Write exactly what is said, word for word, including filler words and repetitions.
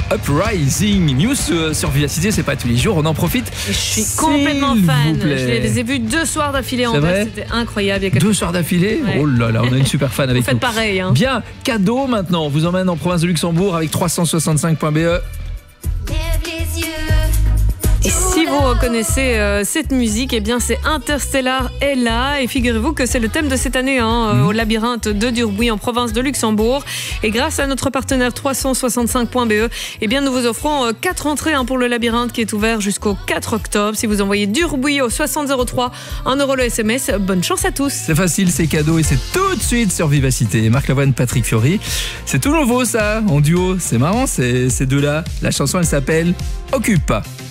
Uprising. News euh, sur Vivacité, c'est pas tous les jours, on en profite. Je suis complètement fan. Je les ai vus deux soirs d'affilée en vrai, c'était incroyable. Il y a Deux soirs d'affilée ouais. Oh là là, on a une super fan avec vous faites nous. pareil. Hein. Bien, cadeau maintenant. On vous emmène en province de Luxembourg avec trois cent soixante-cinq point B E. Et si vous reconnaissez euh, cette musique, eh bien c'est Interstellar est là. Et figurez-vous que c'est le thème de cette année hein, mmh. au labyrinthe de Durbuy en province de Luxembourg. Et grâce à notre partenaire trois cent soixante-cinq point B E, eh bien nous vous offrons euh, quatre entrées hein, pour le labyrinthe qui est ouvert jusqu'au quatre octobre. Si vous envoyez Durbuy au soixante zéro trois, un euro le S M S. Bonne chance à tous. C'est facile, c'est cadeau et c'est tout de suite sur Vivacité. Marc Lavoine, Patrick Fiori. C'est tout nouveau ça, en duo. C'est marrant ces, ces deux-là. La chanson elle s'appelle Occupe.